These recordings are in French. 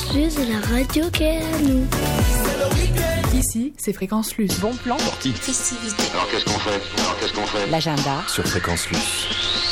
Fréquence Luz, la radio qui est à nous. Ici, c'est Fréquence Luz. Bon plan. Sortie. Festivité. Alors qu'est-ce qu'on fait L'agenda. Sur Fréquence Luz.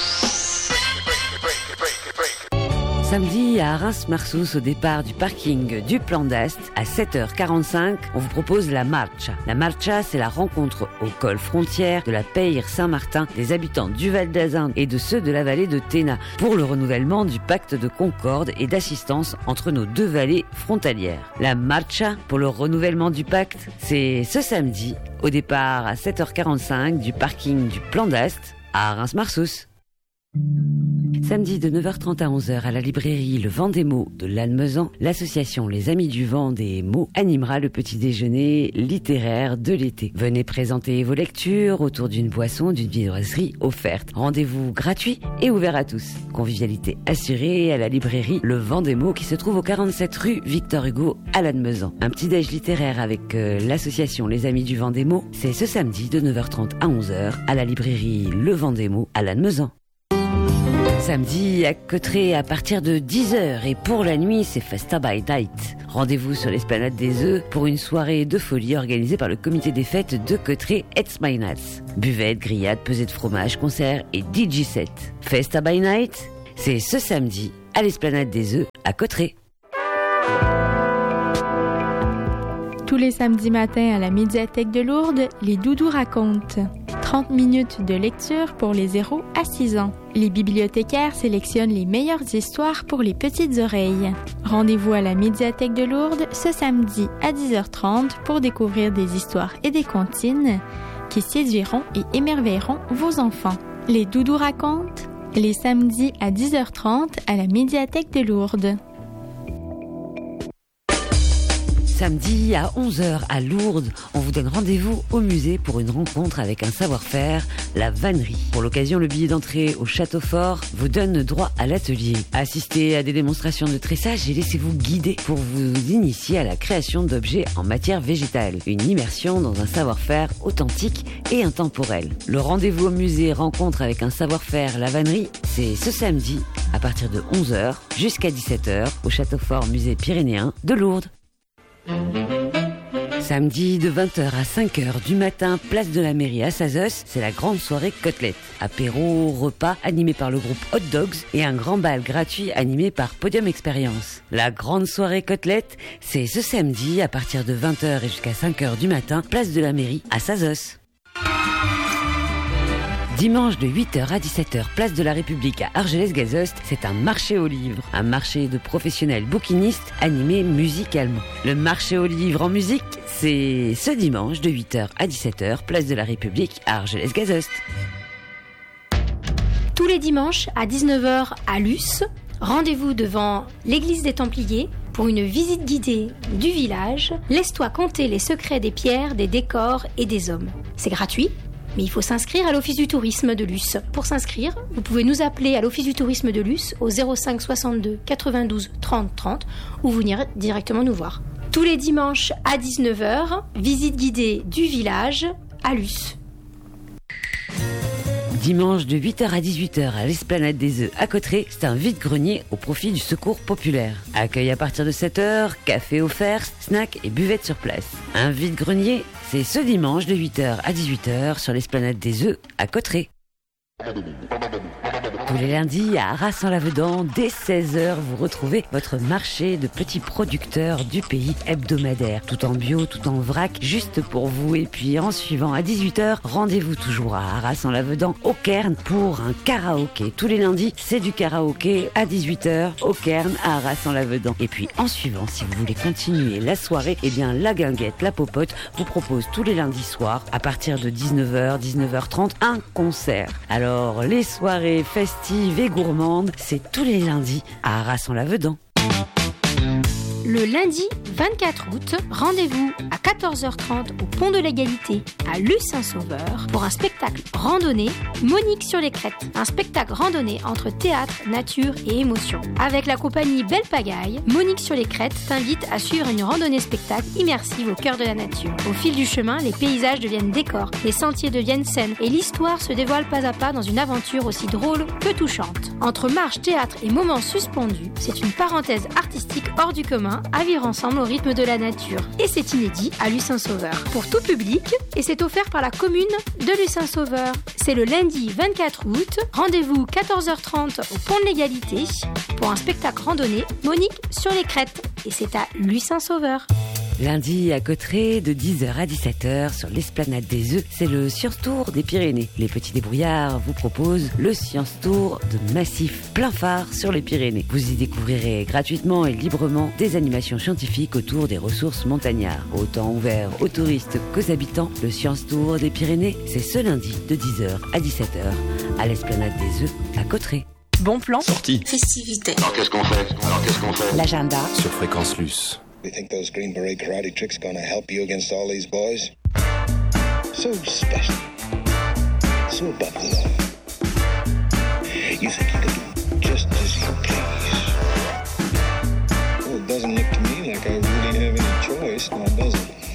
Samedi à Reims-Marsous, au départ du parking du Plan d'Est, à 7h45, on vous propose la Marcha. La Marcha, c'est la rencontre au col frontière de la Peyre-Saint-Martin des habitants du Val d'Azun et de ceux de la vallée de Téna pour le renouvellement du pacte de concorde et d'assistance entre nos deux vallées frontalières. La Marcha pour le renouvellement du pacte, c'est ce samedi, au départ à 7h45 du parking du Plan d'Est à Reims-Marsous. Samedi de 9h30 à 11h à la librairie Le Vent des Mots de Lannemezan, l'association Les Amis du Vent des Mots animera le petit déjeuner littéraire de l'été. Venez présenter vos lectures autour d'une boisson d'une viennoiserie offerte. Rendez-vous gratuit et ouvert à tous. Convivialité assurée à la librairie Le Vent des Mots qui se trouve au 47 rue Victor Hugo à Lannemezan. Un petit déj littéraire avec l'association Les Amis du Vent des Mots, c'est ce samedi de 9h30 à 11h à la librairie Le Vent des Mots à Lannemezan. Samedi à Cauterets à partir de 10h et pour la nuit c'est Festa by Night. Rendez-vous sur l'esplanade des Œufs pour une soirée de folie organisée par le comité des fêtes de Cauterets It's My Nights. Buvette, grillade, pesée de fromage, concert et DJ set. Festa by Night, c'est ce samedi à l'esplanade des Œufs à Cauterets. Tous les samedis matins à la médiathèque de Lourdes, les Doudous racontent. 30 minutes de lecture pour les 0 à 6 ans. Les bibliothécaires sélectionnent les meilleures histoires pour les petites oreilles. Rendez-vous à la médiathèque de Lourdes ce samedi à 10h30 pour découvrir des histoires et des comptines qui séduiront et émerveilleront vos enfants. Les Doudous racontent les samedis à 10h30 à la médiathèque de Lourdes. Samedi à 11h à Lourdes, on vous donne rendez-vous au musée pour une rencontre avec un savoir-faire, la vannerie. Pour l'occasion, le billet d'entrée au Château Fort vous donne droit à l'atelier. Assistez à des démonstrations de tressage et laissez-vous guider pour vous initier à la création d'objets en matière végétale. Une immersion dans un savoir-faire authentique et intemporel. Le rendez-vous au musée rencontre avec un savoir-faire, la vannerie, c'est ce samedi à partir de 11h jusqu'à 17h au Château Fort Musée Pyrénéen de Lourdes. Samedi de 20h à 5h du matin, place de la mairie à Sazos, c'est la grande soirée côtelette. Apéro, repas animé par le groupe Hot Dogs et un grand bal gratuit animé par Podium Expérience. La grande soirée côtelette, c'est ce samedi à partir de 20h et jusqu'à 5h du matin, place de la mairie à Sazos. Dimanche de 8h à 17h, place de la République à Argelès-Gazost, c'est un marché aux livres. Un marché de professionnels bouquinistes animé musicalement. Le marché aux livres en musique, c'est ce dimanche de 8h à 17h, place de la République à Argelès-Gazost. Tous les dimanches à 19h à Luce, rendez-vous devant l'église des Templiers pour une visite guidée du village. Laisse-toi conter les secrets des pierres, des décors et des hommes. C'est gratuit. Mais il faut s'inscrire à l'Office du tourisme de Luce. Pour s'inscrire, vous pouvez nous appeler à l'Office du tourisme de Luce au 05 62 92 30 30 ou venir directement nous voir. Tous les dimanches à 19h, visite guidée du village à Luce. Dimanche de 8h à 18h à l'esplanade des Œufs à Cauterets, c'est un vide-grenier au profit du secours populaire. Accueil à partir de 7h, café offert, snack et buvette sur place. Un vide-grenier, c'est ce dimanche de 8h à 18h sur l'esplanade des Œufs à Cauterets. Tous les lundis à Arras-en-Lavedan, dès 16h, vous retrouvez votre marché de petits producteurs du pays hebdomadaire. Tout en bio, tout en vrac, juste pour vous. Et puis en suivant à 18h, rendez-vous toujours à Arras-en-Lavedan, au Cairn, pour un karaoké. Tous les lundis, c'est du karaoké à 18h, au Cairn, à Arras-en-Lavedan. Et puis en suivant, si vous voulez continuer la soirée, eh bien la Guinguette, la Popote, vous propose tous les lundis soirs, à partir de 19h, 19h30, un concert. Alors les soirées festives et gourmandes, c'est tous les lundis à Arras-en-Lavedan. Le lundi 24 août, rendez-vous à 14h30 au Pont de l'Égalité à Luce-Saint-Sauveur pour un spectacle randonnée Monique sur les crêtes. Un spectacle randonnée entre théâtre, nature et émotion. Avec la compagnie Belle Pagaille, Monique sur les crêtes t'invite à suivre une randonnée spectacle immersive au cœur de la nature. Au fil du chemin, les paysages deviennent décors, les sentiers deviennent scènes et l'histoire se dévoile pas à pas dans une aventure aussi drôle que touchante. Entre marche, théâtre et moments suspendus, c'est une parenthèse artistique hors du commun à vivre ensemble au rythme de la nature. Et c'est inédit à Luce-Saint-Sauveur. Pour tout public, et c'est offert par la commune de Luce-Saint-Sauveur. C'est le lundi 24 août, rendez-vous 14h30 au Pont de l'Égalité pour un spectacle randonnée Monique sur les crêtes. Et c'est à Luce-Saint-Sauveur. Lundi à Cauterets, de 10h à 17h sur l'esplanade des Œufs, c'est le Science Tour des Pyrénées. Les petits débrouillards vous proposent le Science Tour de Massif, plein phare sur les Pyrénées. Vous y découvrirez gratuitement et librement des animations scientifiques autour des ressources montagnardes. Autant ouvert aux touristes qu'aux habitants, le Science Tour des Pyrénées, c'est ce lundi de 10h à 17h à l'esplanade des Œufs à Cauterets. Bon plan. Sortie. Festivité. Alors qu'est-ce qu'on fait L'agenda sur Fréquence Luce. You think those Green Beret karate tricks gonna help you against all these boys? So special. So above the law. You think you can do just as you please? Well, it doesn't look to me like I really have any choice, now does it?